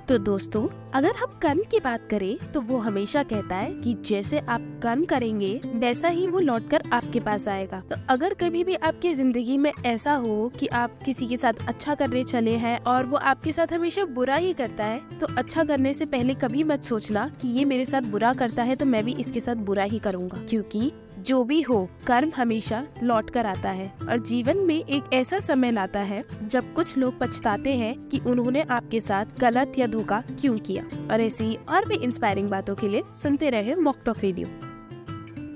तो दोस्तों, अगर हम कर्म की बात करें तो वो हमेशा कहता है कि जैसे आप कर्म करेंगे वैसा ही वो लौटकर आपके पास आएगा। तो अगर कभी भी आपकी जिंदगी में ऐसा हो कि आप किसी के साथ अच्छा करने चले हैं और वो आपके साथ हमेशा बुरा ही करता है, तो अच्छा करने से पहले कभी मत सोचना कि ये मेरे साथ बुरा करता है तो मैं भी इसके साथ बुरा ही करूँगा, क्योंकि जो भी हो कर्म हमेशा लौट कर आता है। और जीवन में एक ऐसा समय लाता है जब कुछ लोग पछताते हैं कि उन्होंने आपके साथ गलत या धोखा क्यों किया। और ऐसी और भी इंस्पायरिंग बातों के लिए सुनते रहे वॉक टॉक रेडियो।